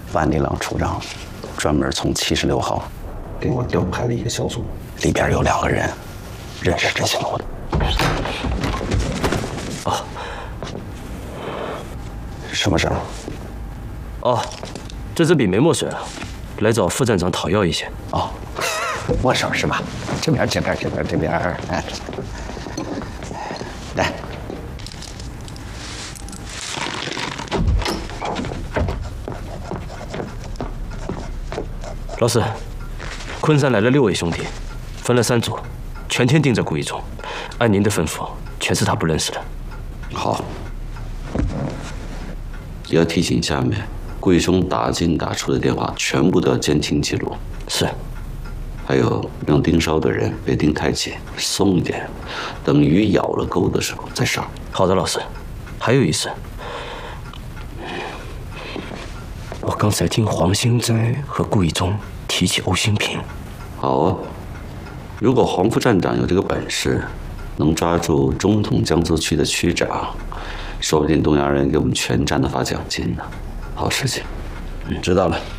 万里郎处长专门从76号给我调派了一个小组，里边有2个人认识这些路的。 哦， 什么事儿？ 哦，这支笔没墨水了，来找副站长讨要一些。 哦，握手是吧？这边，哎，来。 老师，昆山来了6位兄弟，分了3组，全天盯着顾一中。按您的吩咐，全是他不认识的。 好，也要提醒下面，顾一中打进打出的电话全部都要监听记录。 是。 还有用盯梢的人别盯太紧，松一点，等鱼咬了钩的时候再上。 好的，老师。还有一事。我刚才听黄兴斋和顾一中提起欧新平。 好啊，如果黄副站长有这个本事，能抓住中统江苏区的区长，说不定东洋人给我们全站的发奖金呢。好事情。 知道了。